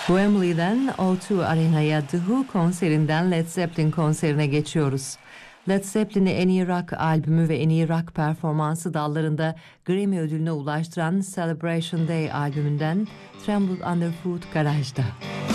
Wembley'den O2 Arena'ya The Who konserinden Led Zeppelin konserine geçiyoruz. Led Zeppelin'i en iyi rock albümü ve en iyi rock performansı dallarında Grammy ödülüne ulaştıran Celebration Day albümünden Trembled Underfoot Garage'da.